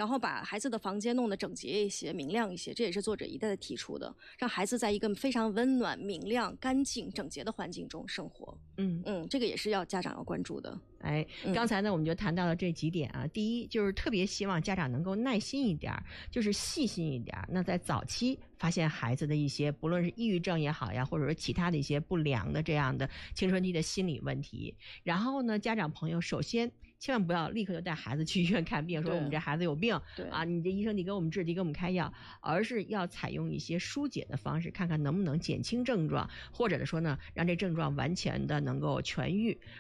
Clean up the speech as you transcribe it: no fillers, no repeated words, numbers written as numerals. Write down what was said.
然后把孩子的房间弄得整洁一些、明亮一些，这也是作者一再的提出的，让孩子在一个非常温暖、明亮、干净、整洁的环境中生活。这个也是家长要关注的。 刚才呢我们就谈到了这几点啊。第一就是特别希望家长能够耐心一点，就是细心一点。那在早期发现孩子的一些不论是抑郁症也好呀，或者说其他的一些不良的这样的青春期的心理问题，然后呢家长朋友首先千万不要立刻就带孩子去医院看病，说我们这孩子有病啊，你这医生得给我们治，得给我们开药，而是要采用一些疏解的方式，看看能不能减轻症状，或者说呢让这症状完全的能够痊愈。